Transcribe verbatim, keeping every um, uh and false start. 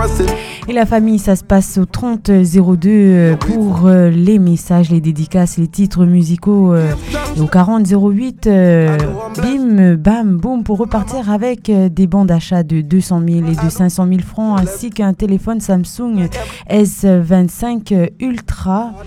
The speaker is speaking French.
Et la famille, ça se passe au trente zéro deux pour les messages, les dédicaces, les titres musicaux. Et au quarante zéro huit, bim, bam, boum, pour repartir avec des bons d'achat de deux cent mille et de cinq cent mille francs, ainsi qu'un téléphone Samsung S vingt-cinq Ultra.